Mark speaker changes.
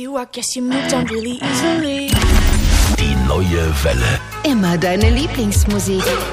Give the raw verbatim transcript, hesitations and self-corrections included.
Speaker 1: you, I guess you moved on really easily.
Speaker 2: Die neue Welle.
Speaker 3: Immer deine Lieblingsmusik.